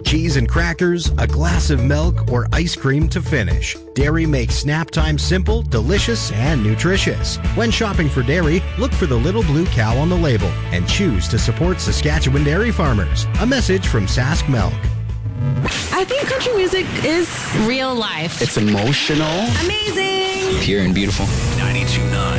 cheese and crackers, a glass of milk, or ice cream to finish. Dairy makes snap time simple, delicious, and nutritious. When shopping for dairy, look for the little blue cow on the label and choose to support Saskatchewan dairy farmers. A message from Sask Milk. I think country music is real life. It's emotional. Amazing. Pure and beautiful. 92.9